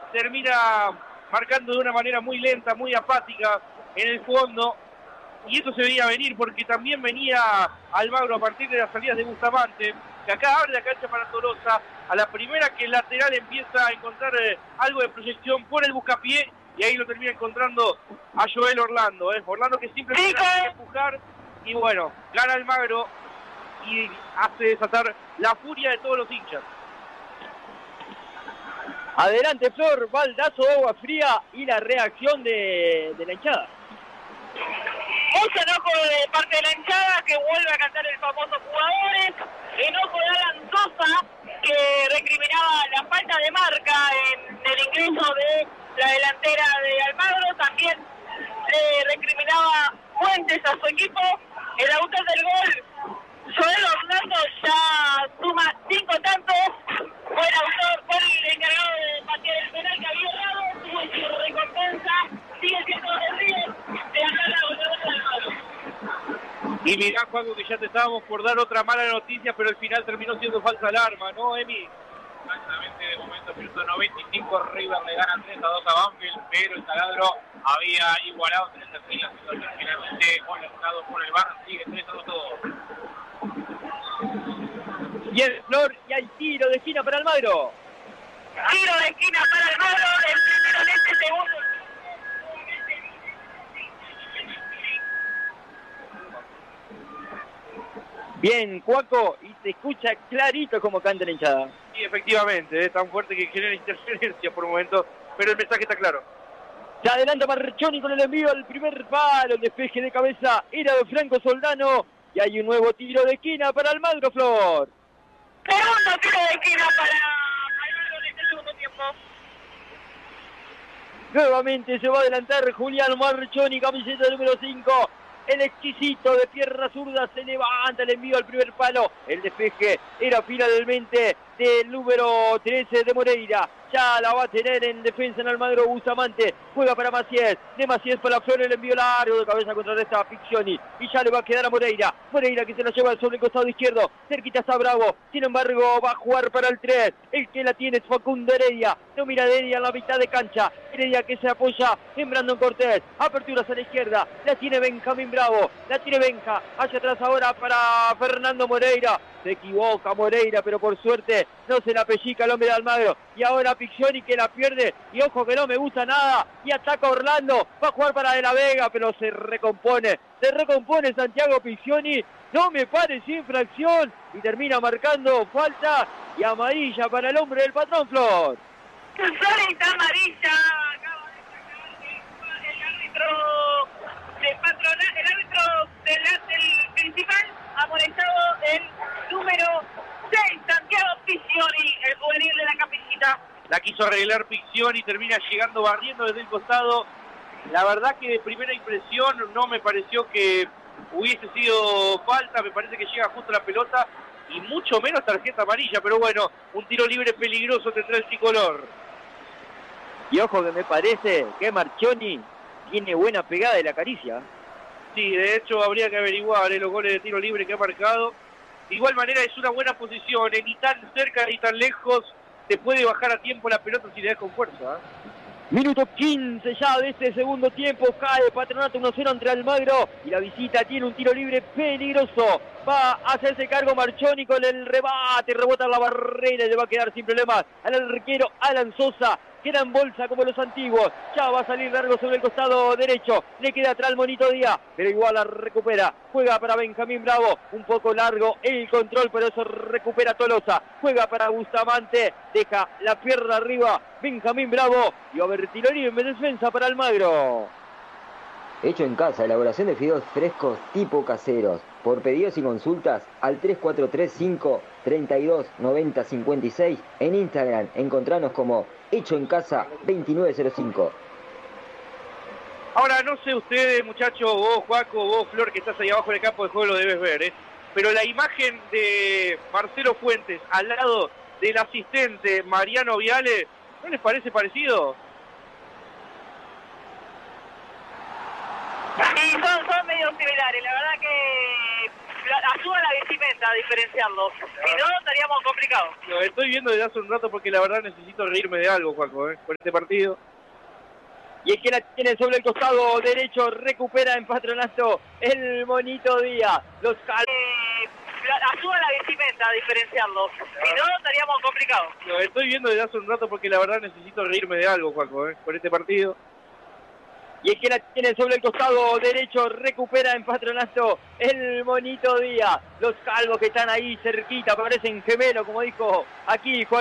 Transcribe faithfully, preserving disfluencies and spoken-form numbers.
termina marcando de una manera muy lenta, muy apática en el fondo. Y eso se veía venir porque también venía Almagro a partir de las salidas de Bustamante, que acá abre la cancha para Tolosa. A la primera que el lateral empieza a encontrar eh, algo de proyección, pone el buscapié y ahí lo termina encontrando a Joel Orlando. ¿eh? Orlando que simplemente tiene que empujar y bueno, gana Almagro y hace desatar la furia de todos los hinchas. Adelante, Flor, baldazo de agua fría y la reacción de, de la hinchada. Mucho enojo de parte de la hinchada que vuelve a cantar el famoso jugadores. Enojo de Alan Sosa que recriminaba la falta de marca en el ingreso de la delantera de Almagro. También eh, recriminaba Fuentes a su equipo. El autor del gol, Joel Orlando, ya suma cinco tantos. Fue el autor, fue el encargado de patear el penal que había dado. Tuvo su recompensa. Sigue siendo de Ríos de ganar la goleadora de Almagro. Y mirá, Juanjo, que ya te estábamos por dar otra mala noticia, pero al final terminó siendo falsa alarma, ¿no, Emi? Exactamente, de momento, minuto noventa y cinco, River le gana tres a dos a Banfield, pero el taladro había igualado tres a tres la situación. Finalmente, gol anotado por el V A R, sigue tres a dos todo. Bien, Flor, y hay tiro de esquina para Almagro. Tiro de esquina para Almagro, el primero en este segundo. Bien, Cuaco, y se escucha clarito como canta la hinchada. Sí, efectivamente, es tan fuerte que genera interferencia por momentos, pero el mensaje está claro. Se adelanta Marchoni con el envío al primer palo, el despeje de cabeza era de Franco Soldano, y hay un nuevo tiro de esquina para Almagro, Flor. Segundo tiro de esquina para Almagro en este segundo tiempo. Nuevamente se va a adelantar Julián Marchoni, camiseta número cinco. El exquisito de pierna zurda se levanta el envío al primer palo. El despeje era finalmente del número trece de Moreira. Ya la va a tener en defensa en Almagro Bustamante. Juega para Maciés. De Maciés para Flor, el envío largo de cabeza contra esta Piccioni. Y ya le va a quedar a Moreira. Moreira que se la lleva sobre el costado izquierdo. Cerquita está Bravo. Sin embargo va a jugar para el tres. El que la tiene es Facundo Heredia. No mira Heredia en la mitad de cancha. Heredia que se apoya en Brandon Cortés. Aperturas a la izquierda. La tiene Benjamín Bravo. La tiene Benja. Hacia atrás ahora para Fernando Moreira. Se equivoca Moreira, pero por suerte no se la pellica el hombre de Almagro. Y ahora Piccioni que la pierde. Y ojo que no me gusta nada. Y ataca Orlando. Va a jugar para De la Vega, pero se recompone. Se recompone Santiago Piccioni. No me parece infracción. Y termina marcando falta y amarilla para el hombre del patrón, Flor. Solita amarilla. Acaba de sacar el árbitro de Patronato, el árbitro del, del principal, amonestado el número seis, Santiago Piccioni, el juvenil de la Capillita. La quiso arreglar Piccioni y termina llegando barriendo desde el costado. La verdad que de primera impresión no me pareció que hubiese sido falta, me parece que llega justo la pelota y mucho menos tarjeta amarilla, pero bueno, un tiro libre peligroso tendrá el tricolor. Y ojo que me parece que Marchoni tiene buena pegada de la caricia. Sí, de hecho habría que averiguar eh, los goles de tiro libre que ha marcado. De igual manera es una buena posición, eh, ni tan cerca ni tan lejos te puede bajar a tiempo la pelota si le das con fuerza. ¿eh? Minuto quince ya de este segundo tiempo, cae Patronato uno cero entre Almagro y la visita tiene un tiro libre peligroso. Va a hacerse cargo Marchoni con el rebate, rebota en la barrera y le va a quedar sin problemas al arquero Alan Sosa. Queda en bolsa como los antiguos. Ya va a salir largo sobre el costado derecho. Le queda atrás el Monito Díaz, pero igual la recupera. Juega para Benjamín Bravo. Un poco largo el control, pero eso recupera Tolosa. Juega para Bustamante. Deja la pierna arriba Benjamín Bravo. Y Obertiloni en defensa para Almagro. Hecho en casa, elaboración de fideos frescos tipo caseros. Por pedidos y consultas al tres cuatro tres cinco, treinta y dos, noventa, cincuenta y seis. En Instagram encontranos como Hecho en Casa veintinueve cero cinco. Ahora no sé ustedes, muchachos, vos Juaco, vos Flor, que estás ahí abajo en el campo de juego, lo debes ver, ¿eh? Pero la imagen de Marcelo Fuentes al lado del asistente Mariano Viale, ¿no les parece parecido? Sí, son, son medio similares, la verdad que ayuda a la vestimenta a diferenciarlos. Si no, estaríamos complicados. Lo estoy viendo desde hace un rato porque la verdad necesito reírme de algo, Juanjo, ¿eh? Por este partido. Y el que la tiene sobre el costado derecho recupera en Patronato el Monito Díaz. Los cal... Eh, ayuda a la vestimenta a diferenciarlos. Si no, estaríamos complicados. Lo estoy viendo desde hace un rato porque la verdad necesito reírme de algo, Juanjo, ¿eh? Por este partido. Y el que la tiene sobre el costado derecho recupera en Patronato el Monito Díaz. Los calvos que están ahí cerquita parecen gemelos, como dijo aquí Juan.